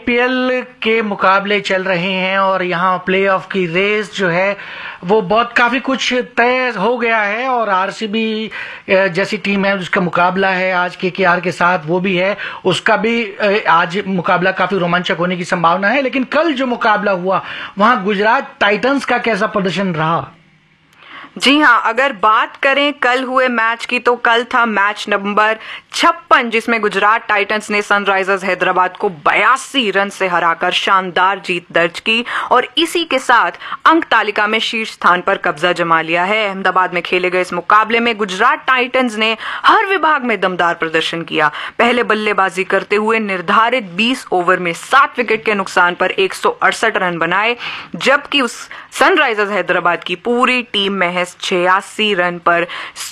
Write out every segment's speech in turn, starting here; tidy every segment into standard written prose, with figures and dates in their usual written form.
IPL के मुकाबले चल रहे हैं और यहाँ प्लेऑफ की रेस जो है वो काफी कुछ तय हो गया है और आरसीबी जैसी टीम है जिसका मुकाबला है आज केकेआर के साथ, वो भी है, उसका भी आज मुकाबला काफी रोमांचक होने की संभावना है। लेकिन कल जो मुकाबला हुआ वहां गुजरात टाइटंस का कैसा प्रदर्शन रहा? जी हाँ, अगर बात करें कल हुए मैच की तो कल था मैच नंबर 56 जिसमें गुजरात टाइटंस ने सनराइजर्स हैदराबाद को 82 रन से हराकर शानदार जीत दर्ज की और इसी के साथ अंक तालिका में शीर्ष स्थान पर कब्जा जमा लिया है। अहमदाबाद में खेले गए इस मुकाबले में गुजरात टाइटंस ने हर विभाग में दमदार प्रदर्शन किया। पहले बल्लेबाजी करते हुए निर्धारित 20 ओवर में 7 विकेट के नुकसान पर 168 रन बनाए, जबकि उस सनराइजर्स हैदराबाद की पूरी टीम में 86 रन पर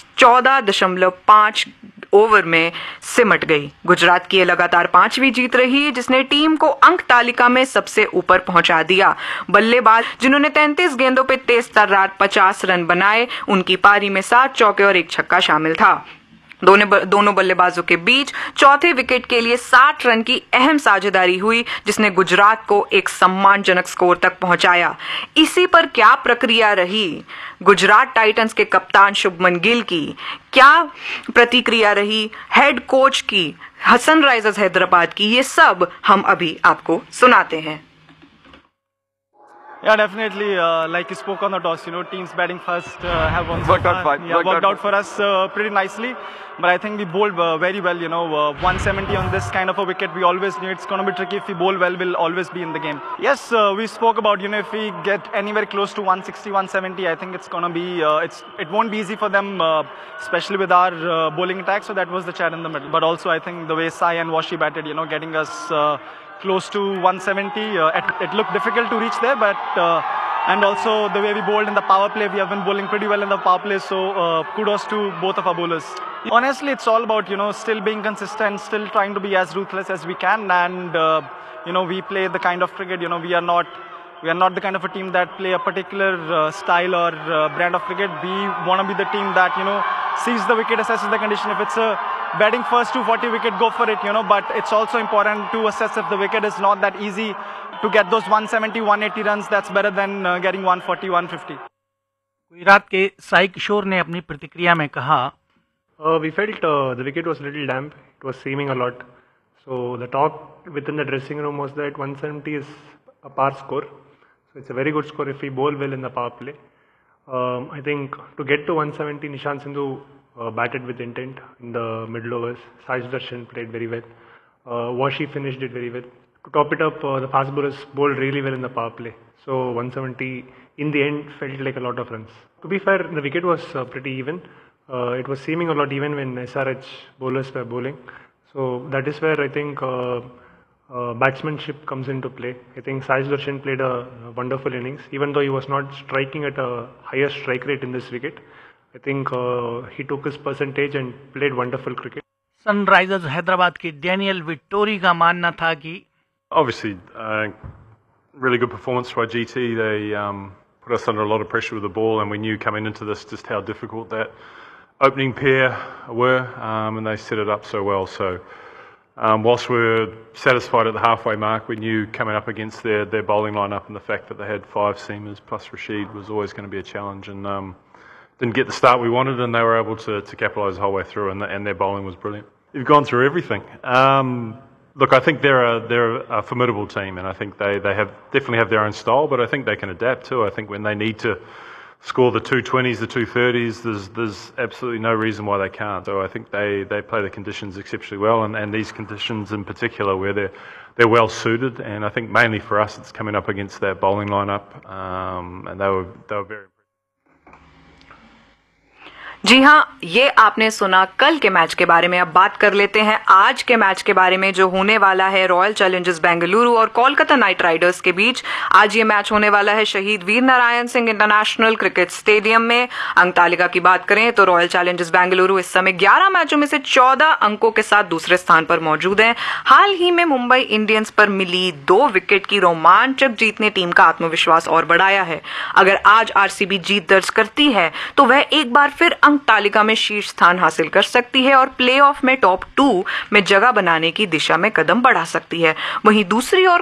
14.5 ओवर में सिमट गई। गुजरात की लगातार 5वीं जीत रही जिसने टीम को अंक तालिका में सबसे ऊपर पहुंचा दिया। बल्लेबाज जिन्होंने 33 गेंदों पे तेज तर्रार 50 रन बनाए, उनकी पारी में 7 चौके और 1 छक्का शामिल था। दोनों बल्लेबाजों के बीच चौथे विकेट के लिए 60 रन की अहम साझेदारी हुई जिसने गुजरात को एक सम्मानजनक स्कोर तक पहुंचाया। इसी पर क्या प्रक्रिया रही, गुजरात टाइटंस के कप्तान शुभमन गिल की क्या प्रतिक्रिया रही, हेड कोच की, सनराइजर्स हैदराबाद की, ये सब हम अभी आपको सुनाते हैं। Yeah, definitely. Like you spoke on the toss, teams batting first have won. Worked out for us pretty nicely. But I think we bowled very well. 170 on this kind of a wicket, we always knew it's going to be tricky. If we bowl well, we'll always be in the game. Yes, we spoke about if we get anywhere close to 160, 170, I think it's going to be it won't be easy for them, especially with our bowling attack. So that was the chat in the middle. But also I think the way Sai and Washi batted, getting us close to 170, it looked difficult to reach there, but and also the way we bowled in the power play, we have been bowling pretty well in the power play, so kudos to both of our bowlers. Honestly, it's all about still being consistent, still trying to be as ruthless as we can, and we play the kind of cricket, we are not the kind of a team that play a particular style or brand of cricket. We want to be the team that sees the wicket, assesses the condition. If it's a batting first 240 wicket, go for it, but it's also important to assess if the wicket is not that easy to get those 170, 180 runs. That's better than getting 140, 150. Gujarat के साई किशोर ने अपनी प्रतिक्रिया में कहा, we felt the wicket was a little damp. It was seaming a lot. So the talk within the dressing room was that 170 is a par score. So it's a very good score if we bowl well in the power play. I think to get to 170, Nishant Sindhu batted with intent in the middle overs. Sai Sudarshan played very well. Washi finished it very well. To top it up, the fast bowlers bowled really well in the power play. So 170 in the end felt like a lot of runs. To be fair, the wicket was pretty even. It was seeming a lot even when SRH bowlers were bowling. So that is where I think batsmanship comes into play. I think Sai Sudarshan played a wonderful innings, even though he was not striking at a higher strike rate in this wicket. I think he took his percentage and played wonderful cricket. Sunrisers Hyderabad की Daniel victory का मानना था कि obviously really good performance by GT. They put us under a lot of pressure with the ball, and we knew coming into this just how difficult that opening pair were, and they set it up so well. So whilst we were satisfied at the halfway mark, we knew coming up against their bowling lineup and the fact that they had 5 seamers plus Rashid was always going to be a challenge, and didn't get the start we wanted, and they were able to capitalise the whole way through, and their bowling was brilliant. You've gone through everything. Look, I think they're a formidable team, and I think they definitely have their own style, but I think they can adapt too. I think when they need to score the 220s, the 230s, there's absolutely no reason why they can't. So I think they play the conditions exceptionally well, and these conditions in particular where they're well suited, and I think mainly for us it's coming up against that bowling lineup, and they were very. जी हाँ, ये आपने सुना कल के match के बारे में। अब बात कर लेते हैं आज के मैच के बारे में जो होने वाला है रॉयल चैलेंजर्स बेंगलुरु और कोलकाता नाइट राइडर्स के बीच। आज ये मैच होने वाला है शहीद Veer Narayan Singh international cricket stadium में। अंक तालिका की बात करें तो रॉयल चैलेंजर्स बेंगलुरु इस समय 11 मैचों में से 14 अंकों के साथ दूसरे स्थान पर मौजूद है। हाल ही में मुंबई इंडियंस पर मिली 2 विकेट की रोमांचक जीत ने टीम का आत्मविश्वास और बढ़ाया है। अगर आज आरसीबी जीत दर्ज करती है तो वह एक बार फिर तालिका में शीर्ष स्थान हासिल कर सकती है और प्लेऑफ में टॉप 2 में जगह बनाने की दिशा में कदम बढ़ा सकती है। वहीं दूसरी ओर